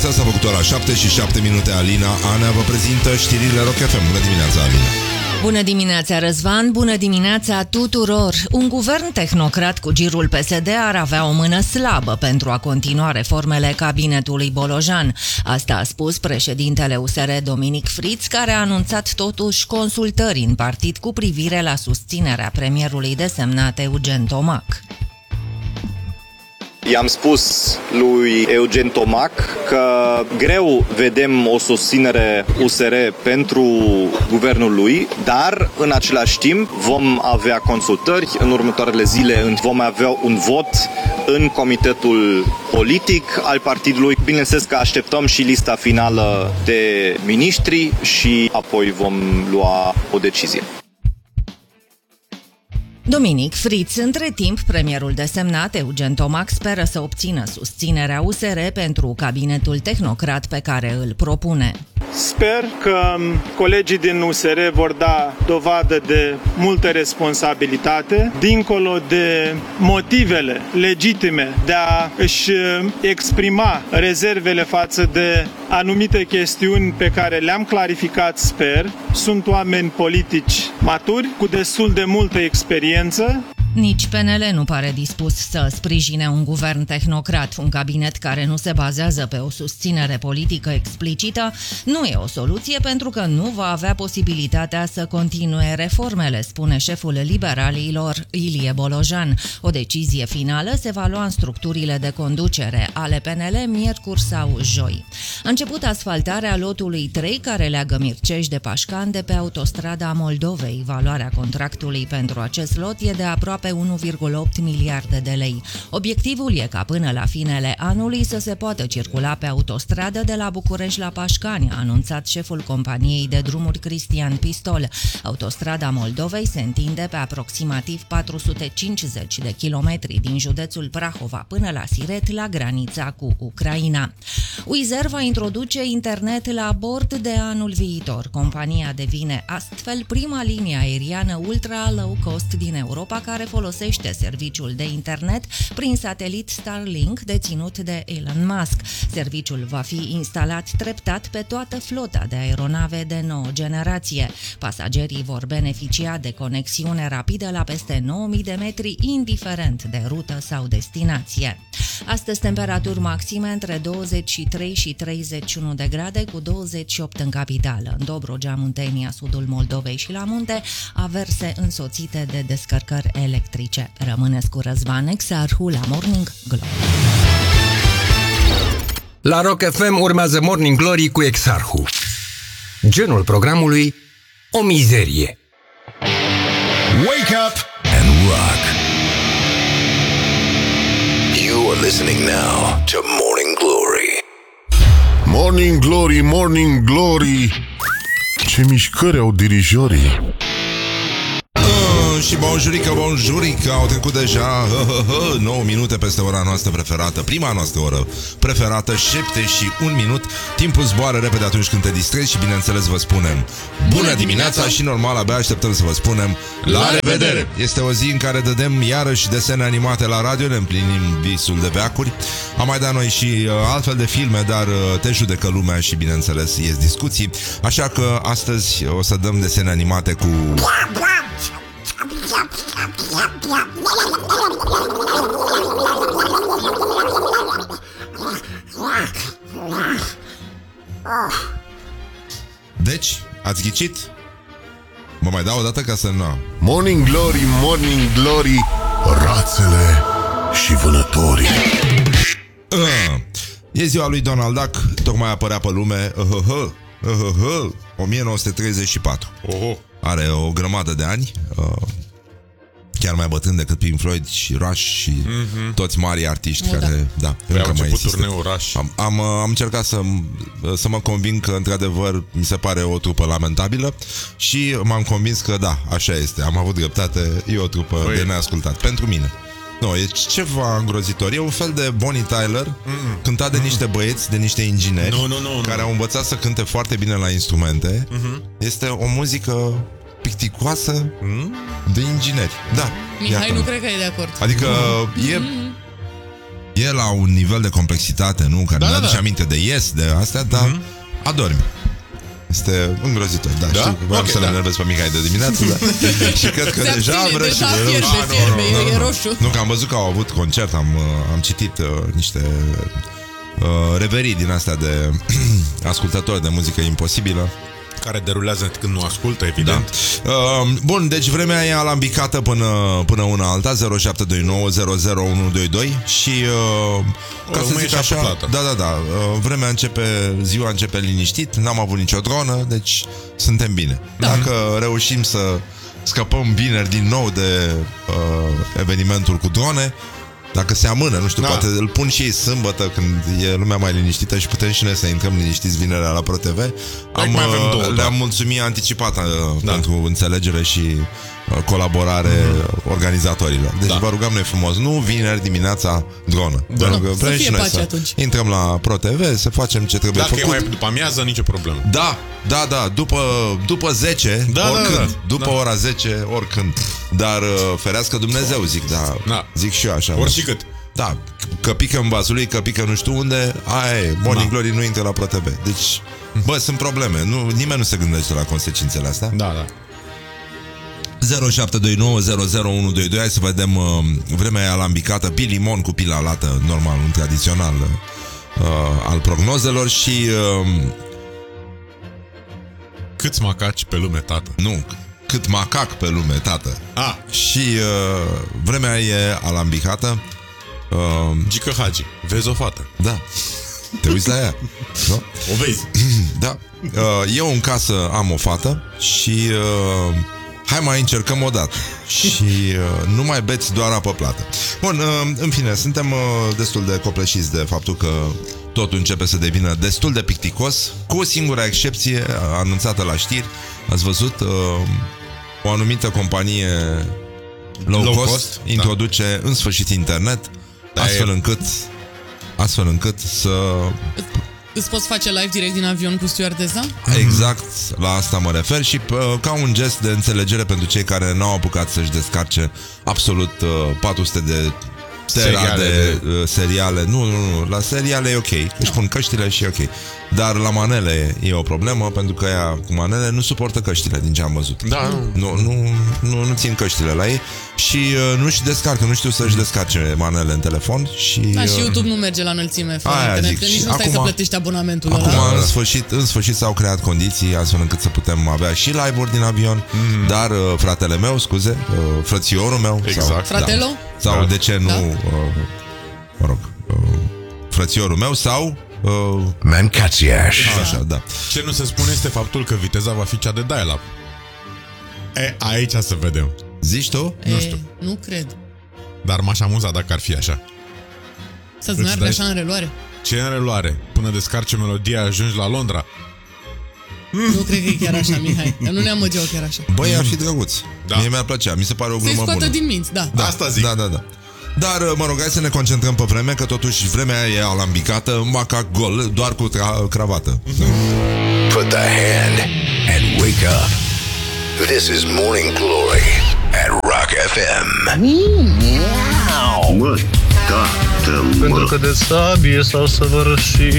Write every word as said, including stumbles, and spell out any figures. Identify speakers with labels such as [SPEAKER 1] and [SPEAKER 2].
[SPEAKER 1] dimineața, s-a făcut ora șapte și șapte minute. Alina Anea vă prezintă știrile Rock F M. Bună dimineața, Alina!
[SPEAKER 2] Bună dimineața, Răzvan! Bună dimineața tuturor! Un guvern tehnocrat cu girul P S D ar avea o mână slabă pentru a continua reformele cabinetului Bolojan. Asta a spus președintele U S R Dominic Friț, care a anunțat totuși consultări în partid cu privire la susținerea premierului desemnat Eugen Tomac.
[SPEAKER 3] I-am spus lui Eugen Tomac că greu vedem o susținere U S R pentru guvernul lui, dar în același timp vom avea consultări în următoarele zile, vom avea un vot în comitetul politic al partidului. Bineînțeles că așteptăm și lista finală de miniștri și apoi vom lua o decizie.
[SPEAKER 2] Dominic Friț. Între timp, premierul desemnat Eugen Tomac speră să obțină susținerea U S R pentru cabinetul tehnocrat pe care îl propune.
[SPEAKER 4] Sper că colegii din U S R vor da dovadă de multă responsabilitate, dincolo de motivele legitime de a își exprima rezervele față de anumite chestiuni pe care le-am clarificat, sper. Sunt oameni politici maturi, cu destul de multă experiență.
[SPEAKER 2] Nici P N L nu pare dispus să sprijine un guvern tehnocrat. Un cabinet care nu se bazează pe o susținere politică explicită nu e o soluție, pentru că nu va avea posibilitatea să continue reformele, spune șeful liberalilor Ilie Bolojan. O decizie finală se va lua în structurile de conducere ale P N L miercuri sau joi. A început asfaltarea lotului trei care leagă Mircești de Pașcan de pe autostrada Moldovei. Valoarea contractului pentru acest lot e de aproape unu virgulă opt miliarde de lei. Obiectivul e ca până la finele anului să se poată circula pe autostradă de la București la Pașcani, a anunțat șeful companiei de drumuri Cristian Pistol. Autostrada Moldovei se întinde pe aproximativ patru sute cincizeci de kilometri din județul Prahova până la Siret, la granița cu Ucraina. Wizz Air va introduce internet la bord de anul viitor. Compania devine astfel prima linie aeriană ultra low cost din Europa care folosește serviciul de internet prin satelit Starlink deținut de Elon Musk. Serviciul va fi instalat treptat pe toată flota de aeronave de nouă generație. Pasagerii vor beneficia de conexiune rapidă la peste nouă mii de metri, indiferent de rută sau destinație. Astăzi temperaturi maxime între douăzeci și trei și treizeci și unu de grade, cu douăzeci și opt în capitală. În Dobrogea, Muntenia, sudul Moldovei și la munte, averse însoțite de descărcări electrice. Rămâneți cu Răzvan Exarhu la Morning Glory.
[SPEAKER 5] La Rock F M urmează Morning Glory cu Exarhu. Genul programului: o mizerie.
[SPEAKER 1] Wake up and rock.
[SPEAKER 6] You are listening now to Morning Glory.
[SPEAKER 7] Morning Glory, Morning Glory. Ce mișcări au dirijorii.
[SPEAKER 1] Și bonjurică, bonjurică, au trecut deja nouă minute peste ora noastră preferată, prima noastră oră preferată, șapte și un minut. Timpul zboară repede atunci când te distrezi și bineînțeles vă spunem bună dimineața și normal abia așteptăm să vă spunem la revedere. Este o zi în care dădem iarăși desene animate la radio, ne împlinim visul de veacuri. Am mai dat noi și uh, altfel de filme, dar uh, te judecă lumea și bineînțeles ies discuții. Așa că astăzi o să dăm desene animate cu... Deci, ați ghicit? Mă mai dau o dată ca să nu...
[SPEAKER 7] Morning Glory, Morning Glory, rațele și vânătorii.
[SPEAKER 1] uh, E ziua lui Donald Duck, tocmai apărea pe lume uh, uh, uh, uh, uh, o mie nouă sute treizeci și patru. uh-huh. Are o grămadă de ani, uh, chiar mai bătrân decât Pink Floyd și Rush și mm-hmm. toți mari artiști oh, care da,
[SPEAKER 8] da încă mai există.
[SPEAKER 1] Rush. Am, am, am încercat să, să mă conving că într-adevăr mi se pare o trupă lamentabilă și m-am convins că da, așa este. Am avut dreptate, e o trupă Oi. de neascultat pentru mine. Nu, e ceva îngrozitor. E un fel de Bonnie Tyler, mm-mm. cântat de mm-mm. niște băieți, de niște ingineri
[SPEAKER 8] no, no, no,
[SPEAKER 1] care
[SPEAKER 8] no.
[SPEAKER 1] au învățat să cânte foarte bine la instrumente.
[SPEAKER 8] Mm-hmm.
[SPEAKER 1] Este o muzică picticoasă mm? de ingineri. Da.
[SPEAKER 9] Mihai nu cred că e de acord.
[SPEAKER 1] Adică mm-hmm. e e la un nivel de complexitate, nu? Care
[SPEAKER 8] da,
[SPEAKER 1] ne aduce
[SPEAKER 8] da.
[SPEAKER 1] aminte de Yes, de astea, dar mm-hmm. adormi. Este îngrozitor, da, da? Știu, vreau okay, să le da. enervez pe Mihai de dimineață, da. Și cred că
[SPEAKER 9] se
[SPEAKER 1] deja am
[SPEAKER 9] rășit. Deja
[SPEAKER 1] fierbe,
[SPEAKER 9] fierbe, no, no, no, e roșu.
[SPEAKER 1] Nu, că am văzut că au avut concert, am, am citit uh, niște uh, reverii din astea de ascultători de muzică imposibilă.
[SPEAKER 8] Care derulează când nu ascultă, evident.
[SPEAKER 1] Da. Uh, bun, deci vremea e alambicată până, până una alta, zero șapte doi nouă zero zero unu doi doi. Și uh, ca
[SPEAKER 8] o,
[SPEAKER 1] să zic așa,
[SPEAKER 8] plată.
[SPEAKER 1] da, da, da, uh, vremea începe, ziua începe liniștit, n-am avut nicio dronă, deci suntem bine. Da. Dacă reușim să scăpăm vineri din nou de uh, evenimentul cu drone, dacă se amână, nu știu, da. Poate îl pun și ei sâmbătă când e lumea mai liniștită și putem și noi să intrăm liniștiți vinerea la ProTV. Am, două, le-am da. mulțumit anticipat da. pentru înțelegere și uh, colaborare mm-hmm. organizatorilor. Deci da. vă rugăm noi frumos, nu vineri dimineața dronă.
[SPEAKER 9] Da. No, să fie pace să atunci.
[SPEAKER 1] Intrăm la ProTV, să facem ce trebuie
[SPEAKER 8] Dacă
[SPEAKER 1] făcut.
[SPEAKER 8] Dacă e mai după amiază, nicio problemă.
[SPEAKER 1] Da, da, da, după, după zece, da, oricând, da, da. după da. ora zece, oricând. Dar uh, ferească Dumnezeu, zic, da, da. zic și eu așa.
[SPEAKER 8] Oricât.
[SPEAKER 1] Da, că pică în vasul lui, că pică nu știu unde, aia e, Morning da. Glory nu intră la ProTV. Deci, bă, sunt probleme, nu, nimeni nu se gândește la consecințele astea.
[SPEAKER 8] Da, da.
[SPEAKER 1] zero șapte doi nouă zero zero unu doi doi. Hai să vedem uh, vremea e alambicată, pilimon cu pila lată, normal, un tradițional uh, al prognozelor. Și uh,
[SPEAKER 8] câți macaci pe lume, tată?
[SPEAKER 1] Nu, cât macac pe lume, tată.
[SPEAKER 8] Ah.
[SPEAKER 1] Și uh, vremea e alambicată. uh,
[SPEAKER 8] Gică Hagi, vezi o fată?
[SPEAKER 1] Da, te uiți la ea, nu?
[SPEAKER 8] O vezi?
[SPEAKER 1] Da. uh, Eu în casă am o fată și uh, hai mai încercăm o dată. Și uh, nu mai beți doar apă plată. Bun, uh, în fine, suntem uh, destul de copleșiți de faptul că totul începe să devină destul de picticos, cu o singură excepție anunțată la știri. Ați văzut? Uh, o anumită companie low, low cost, cost introduce da. în sfârșit internet, da, astfel e... încât astfel încât să...
[SPEAKER 9] Îți poți face live direct din avion cu stewardesa?
[SPEAKER 1] Exact, la asta mă refer. Și uh, ca un gest de înțelegere pentru cei care n-au apucat să-și descarce absolut uh, patru sute de seriale, de uh, seriale. Nu, nu, nu, la seriale e ok, își pun căștile și e ok. Dar la manele e o problemă, pentru că ea cu manele nu suportă căștile, din ce am văzut.
[SPEAKER 8] Da.
[SPEAKER 1] Nu, nu, nu, nu țin căștile la ei. Și uh, nu-și descarcă, nu știu să-și descarce manele în telefon. Și,
[SPEAKER 9] da, și
[SPEAKER 1] uh,
[SPEAKER 9] YouTube nu merge la înălțime fără internet, că nici nu stai acum, să plătești abonamentul
[SPEAKER 1] acum,
[SPEAKER 9] ăla.
[SPEAKER 1] în sfârșit, în sfârșit s-au creat condiții astfel încât să putem avea și live-uri din avion. mm. Dar uh, fratele meu, scuze, uh, frățiorul meu
[SPEAKER 8] exact.
[SPEAKER 1] sau,
[SPEAKER 9] Fratelo?
[SPEAKER 1] Da, sau
[SPEAKER 8] da.
[SPEAKER 1] de ce nu
[SPEAKER 9] da?
[SPEAKER 1] uh, mă rog, uh, frățiorul meu sau uh,
[SPEAKER 6] Mancațiaș.
[SPEAKER 1] Așa, da.
[SPEAKER 8] Ce nu se spune este faptul că viteza va fi cea de dial-up. E, aici să vedem.
[SPEAKER 1] Zici tu?
[SPEAKER 9] E,
[SPEAKER 8] nu știu.
[SPEAKER 9] Nu cred.
[SPEAKER 8] Dar m-aș amuza dacă ar fi așa.
[SPEAKER 9] Să-ți meargă așa în reluare?
[SPEAKER 8] Ce în reluare? Până descarce melodia ajungi la Londra?
[SPEAKER 9] Mm. Nu cred că e chiar așa, Mihai. Nu ne amăgeau chiar așa.
[SPEAKER 1] Băi, ar fi drăguț. Da. Mie mi-ar plăcea, mi se pare o glumă bună.
[SPEAKER 9] Să-i scoată din minți, da.
[SPEAKER 1] da.
[SPEAKER 8] Asta zic.
[SPEAKER 1] Da, da, da. Dar, mă rog, hai să ne concentrăm pe vreme, că totuși vremea e alambicată, macac gol, doar cu tra- cravată.
[SPEAKER 6] Put the hand and wake up. This is Morning Glory at Rock F M.
[SPEAKER 10] Mă, tată, mă. Pentru că de sabie s-au săvârșit